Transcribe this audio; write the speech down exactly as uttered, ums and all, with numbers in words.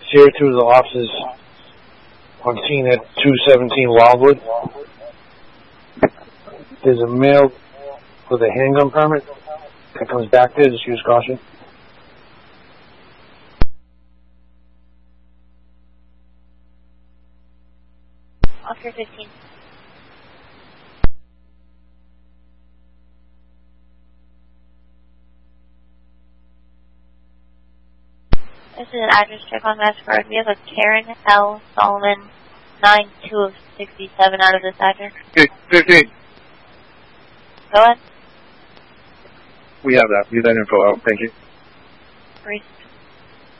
Tier two of the officers on scene at two seventeen Wildwood. There's a male with a handgun permit that comes back there. Just use caution. Officer fifteen. This is an address check on MasterCard. We have a Karen L. Solomon, nine two of sixty-seven out of this address. fifteen. Go ahead. We have that. Leave that info out. Thank you. Brief.